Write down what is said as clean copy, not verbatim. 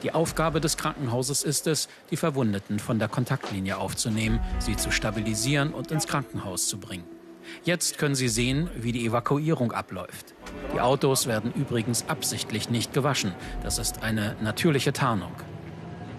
Die Aufgabe des Krankenhauses ist es, die Verwundeten von der Kontaktlinie aufzunehmen, sie zu stabilisieren und ins Krankenhaus zu bringen. Jetzt können Sie sehen, wie die Evakuierung abläuft. Die Autos werden übrigens absichtlich nicht gewaschen. Das ist eine natürliche Tarnung.